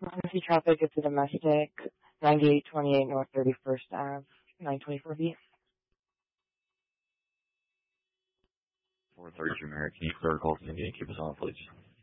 Emergency traffic, it's a domestic, 9828 North 31st Ave, 924B. 432 Merrick, can you clear calls and keep us on, please?